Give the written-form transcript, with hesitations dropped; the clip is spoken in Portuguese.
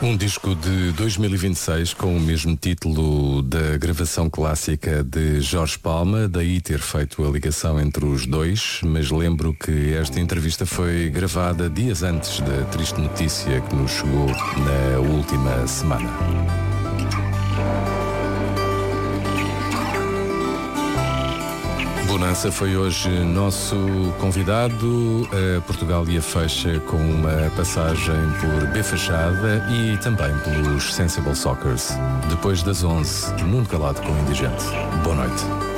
Um disco de 2026 com o mesmo título da gravação clássica de Jorge Palma, daí ter feito a ligação entre os dois, mas lembro que esta entrevista foi gravada dias antes da triste notícia que nos chegou na última semana. Bonança foi hoje nosso convidado. A Portugal e a Feixa com uma passagem por B Fachada e também pelos Sensible Sockers. Depois das 11, Mundo Calado com Indigente. Boa noite.